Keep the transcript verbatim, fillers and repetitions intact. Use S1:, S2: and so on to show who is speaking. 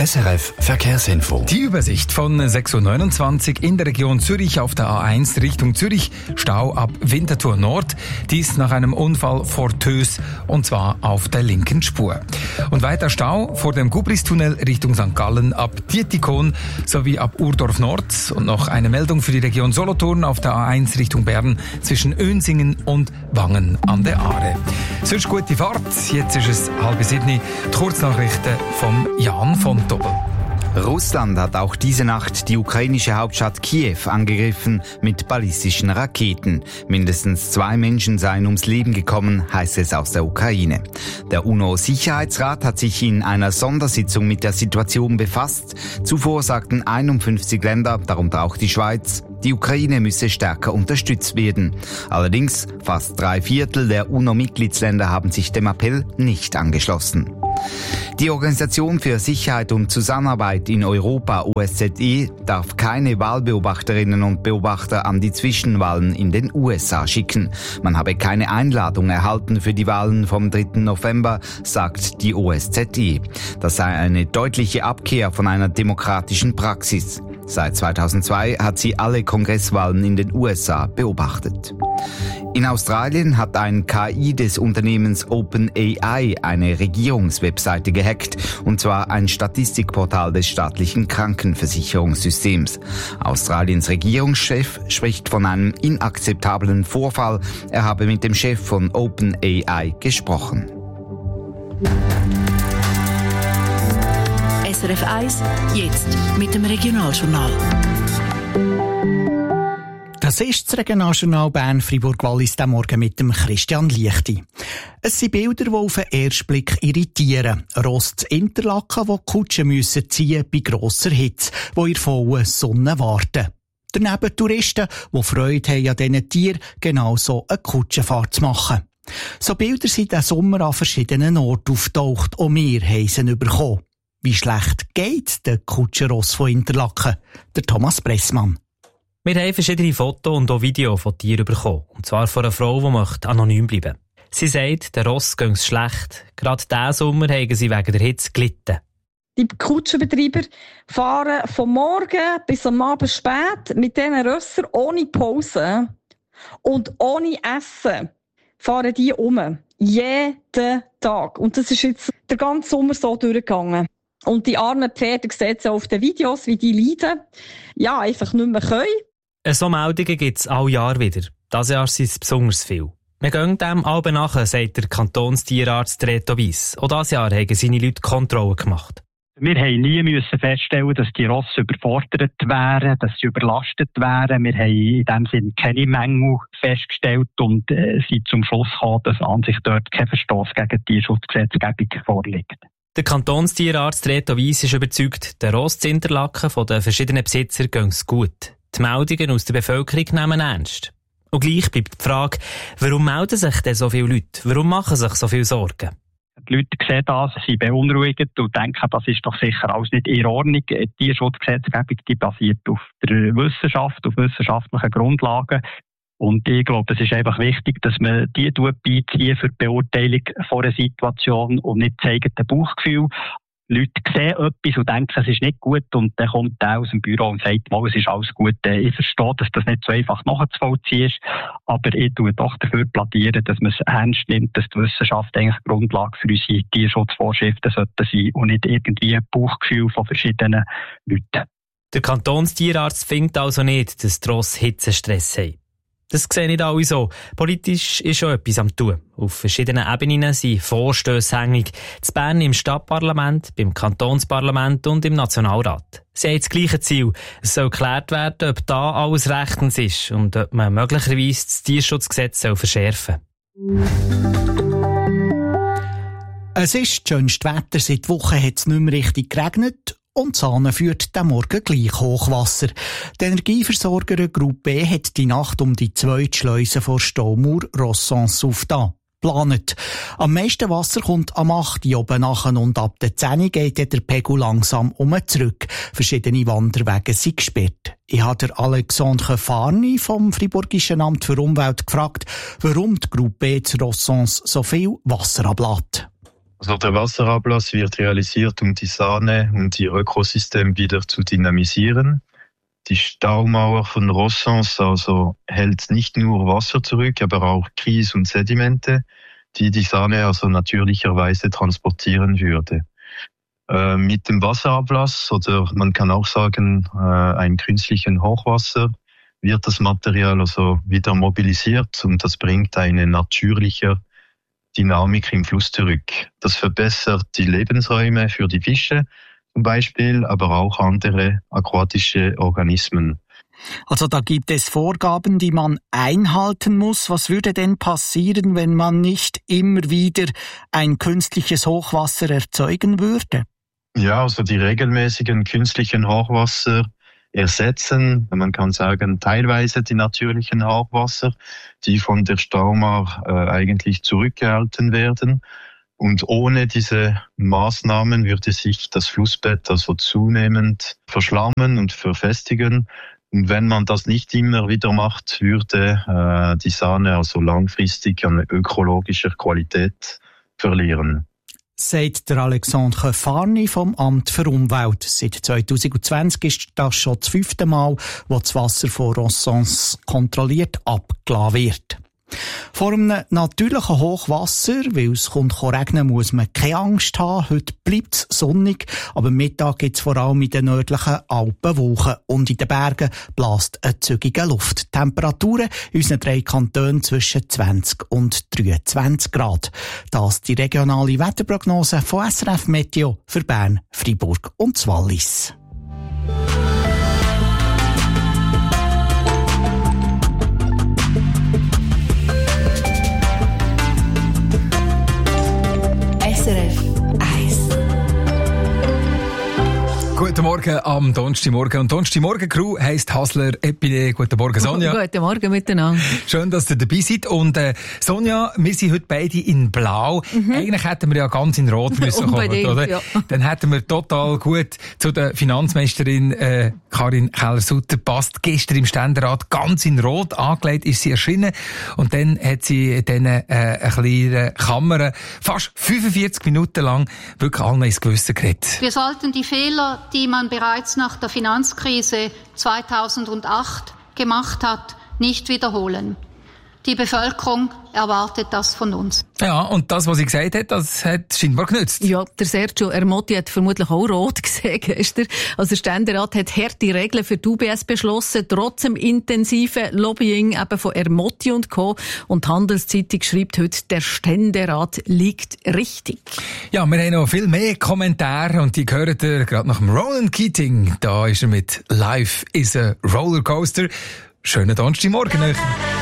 S1: S R F Verkehrsinfo.
S2: Die Übersicht von sechs Uhr neunundzwanzig in der Region Zürich auf der A eins Richtung Zürich. Stau ab Winterthur Nord. Dies nach einem Unfall vor Tös und zwar auf der linken Spur. Und weiter Stau vor dem Gubristunnel Richtung Sankt Gallen ab Dietikon sowie ab Urdorf Nord. Und noch eine Meldung für die Region Solothurn auf der A eins Richtung Bern zwischen Önsingen und Wangen an der Aare. Sonst gute Fahrt. Jetzt ist es halb sieben. Die Kurznachrichten vom Jan von Doppel.
S3: Russland hat auch diese Nacht die ukrainische Hauptstadt Kiew angegriffen mit ballistischen Raketen. Mindestens zwei Menschen seien ums Leben gekommen, heißt es aus der Ukraine. Der UNO-Sicherheitsrat hat sich in einer Sondersitzung mit der Situation befasst. Zuvor sagten einundfünfzig Länder, darunter auch die Schweiz, die Ukraine müsse stärker unterstützt werden. Allerdings, fast drei Viertel der UNO-Mitgliedsländer haben sich dem Appell nicht angeschlossen. Die Organisation für Sicherheit und Zusammenarbeit in Europa, O S Z E, darf keine Wahlbeobachterinnen und Beobachter an die Zwischenwahlen in den U S A schicken. Man habe keine Einladung erhalten für die Wahlen vom dritten November, sagt die O S Z E. Das sei eine deutliche Abkehr von einer demokratischen Praxis. Seit zweitausendzwei hat sie alle Kongresswahlen in den U S A beobachtet. In Australien hat ein K I des Unternehmens OpenAI eine Regierungswebseite gehackt, und zwar ein Statistikportal des staatlichen Krankenversicherungssystems. Australiens Regierungschef spricht von einem inakzeptablen Vorfall. Er habe mit dem Chef von OpenAI gesprochen.
S4: S R F eins, jetzt mit dem Regionaljournal.
S5: Das ist das Regionaljournal Bern-Fribourg-Wallis diesen Morgen mit dem Christian Liechti. Es sind Bilder, die auf den ersten Blick irritieren. Rost zu Interlaken, wo die Kutschen müssen ziehen bei grosser Hitze, die in vollen Sonne warten. Daneben Touristen, die Freude haben an diesen Tieren, genauso eine Kutschenfahrt zu machen. So Bilder sind diesen Sommer an verschiedenen Orten auftaucht, und wir haben sie bekommen. Wie schlecht geht der Kutschenross von Interlaken? Der Thomas Pressmann.
S6: Wir haben verschiedene Fotos und auch Videos von Tieren bekommen. Und zwar von einer Frau, die möchte anonym bleiben. Sie sagt, der Ross gehe es schlecht. Gerade diesen Sommer haben sie wegen der Hitze gelitten.
S7: Die Kutschenbetreiber fahren vom Morgen bis am Abend spät mit diesen Rössern ohne Pause und ohne Essen fahren die um. Jeden Tag. Und das ist jetzt der ganze Sommer so durchgegangen. Und die armen Pferde, sehen Sie auf den Videos, wie die leiden, ja, einfach nicht mehr können.
S6: So Meldungen gibt es alle Jahr wieder. Dieses Jahr sind es besonders viel. Wir gehen dem alle nachher, sagt der Kantonstierarzt Reto Weiss. Auch dieses Jahr haben seine Leute Kontrollen gemacht.
S8: Wir haben nie müssen feststellen, dass die Rosse überfordert wären, dass sie überlastet wären. Wir haben in dem Sinne keine Mängel festgestellt und äh, sind zum Schluss gekommen, dass an sich dort kein Verstoß gegen die Tierschutzgesetzgebung vorliegt.
S6: Der Kantonstierarzt Reto Weiss ist überzeugt, der Ross zu Interlaken von den verschiedenen Besitzern gehen es gut. Die Meldungen aus der Bevölkerung nehmen ernst. Und gleich bleibt die Frage, warum melden sich denn so viele Leute? Warum machen sich so viele Sorgen?
S8: Die Leute sehen das, sind beunruhigt und denken, das ist doch sicher alles nicht in Ordnung. Die Tierschutzgesetzgebung, die basiert auf der Wissenschaft, auf wissenschaftlichen Grundlagen. Und ich glaube, es ist einfach wichtig, dass man die beizieht für die Beurteilung von einer Situation und nicht das eigene Bauchgefühl. Leute sehen etwas und denken, es ist nicht gut, und dann kommt der aus dem Büro und sagt, mal, es ist alles gut. Ich verstehe, dass das nicht so einfach nachzuvollziehen ist, aber ich tue doch dafür plädieren, dass man es ernst nimmt, dass die Wissenschaft eigentlich Grundlage für unsere Tierschutzvorschriften sollte sein und nicht irgendwie ein Bauchgefühl von verschiedenen Leuten.
S6: Der Kantonstierarzt findet also nicht, dass die Rosse Hitzestress haben. Das sehen nicht alle so. Politisch ist schon etwas am Tun. Auf verschiedenen Ebenen sind Vorstösse hängig. In Bern im Stadtparlament, beim Kantonsparlament und im Nationalrat. Sie haben das gleiche Ziel. Es soll geklärt werden, ob da alles rechtens ist und ob man möglicherweise das Tierschutzgesetz verschärfen soll.
S5: Es ist das schönste Wetter. Seit Wochen hat es nicht mehr richtig geregnet. Und Sahne führt den Morgen gleich Hochwasser. Die Energieversorgerin Groupe B hat die Nacht um die zweite Schleuse vor Staumauer Rossens aufgetan. Planet. Am meisten Wasser kommt am acht Uhr oben nach und ab der zehn Uhr geht der Pegel langsam um zurück. Verschiedene Wanderwege sind gesperrt. Ich habe Alexandre Farni vom Friburgischen Amt für Umwelt gefragt, warum die Groupe B zu Rossens so viel Wasser ablässt.
S9: Also der Wasserablass wird realisiert, um die Sahne und ihr Ökosystem wieder zu dynamisieren. Die Staumauer von Rossens also hält nicht nur Wasser zurück, aber auch Kies und Sedimente, die die Sahne also natürlicherweise transportieren würde. Äh, mit dem Wasserablass, oder man kann auch sagen, äh, einem künstlichen Hochwasser, wird das Material also wieder mobilisiert und das bringt eine natürliche Dynamik im Fluss zurück. Das verbessert die Lebensräume für die Fische zum Beispiel, aber auch andere aquatische Organismen.
S5: Also da gibt es Vorgaben, die man einhalten muss. Was würde denn passieren, wenn man nicht immer wieder ein künstliches Hochwasser erzeugen würde?
S9: Ja, also die regelmäßigen künstlichen Hochwasser ersetzen, man kann sagen, teilweise die natürlichen Hochwasser, die von der Staumauer äh, eigentlich zurückgehalten werden. Und ohne diese Maßnahmen würde sich das Flussbett also zunehmend verschlammen und verfestigen. Und wenn man das nicht immer wieder macht, würde äh, die Sahne also langfristig an ökologischer Qualität verlieren.
S5: Sagt der Alexandre Farni vom Amt für Umwelt. Seit zwanzig zwanzig ist das schon das fünfte Mal, wo das Wasser von Rossens kontrolliert abgelassen wird. Vor einem natürlichen Hochwasser, weil es kommt regnen, muss man keine Angst haben. Heute bleibt es sonnig, aber am Mittag gibt es vor allem in den nördlichen Alpenwochen und in den Bergen bläst eine zügige Luft. Temperaturen in unseren drei Kantonen zwischen zwanzig und dreiundzwanzig Grad. Das die regionale Wetterprognose von S R F Meteo für Bern, Freiburg und das Wallis.
S4: S R F eins.
S2: Guten Morgen am Donnerstagmorgen. Und Donnerstagmorgen Crew heisst Hasler Epine. Guten Morgen, Sonja.
S10: Guten Morgen miteinander.
S2: Schön, dass ihr dabei seid. Und äh, Sonja, wir sind heute beide in Blau. Mhm. Eigentlich hätten wir ja ganz in Rot müssen kommen, oder? Ja. Dann hätten wir total gut zu der Finanzmeisterin äh, Karin Keller-Sutter passt. Gestern im Ständerat ganz in Rot angelegt ist sie erschienen. Und dann hat sie dann äh, eine kleine Kamera fast fünfundvierzig Minuten lang wirklich allen ins Gewissen geredet.
S11: Wir sollten die Fehler, die man bereits nach der Finanzkrise zweitausendacht gemacht hat, nicht wiederholen. Die Bevölkerung erwartet das von uns.
S2: Ja, und das, was sie gesagt hat, das hat scheinbar genützt.
S10: Ja, der Sergio Ermotti hat vermutlich auch rot gesehen gestern. Also der Ständerat hat harte Regeln für die U B S beschlossen, trotz dem intensiven Lobbying eben von Ermotti und Co. Und die Handelszeitung schreibt heute, der Ständerat liegt richtig.
S2: Ja, wir haben noch viel mehr Kommentare und die gehört ihr gerade nach dem Roland Keating. Da ist er mit Life is a Rollercoaster. Schönen Donnerstagmorgen euch.